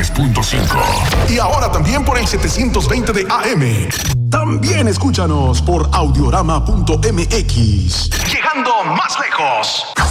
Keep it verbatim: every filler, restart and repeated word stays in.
tres punto cinco. Y ahora también por el setecientos veinte de A M. También escúchanos por audiorama punto m x. Llegando más lejos.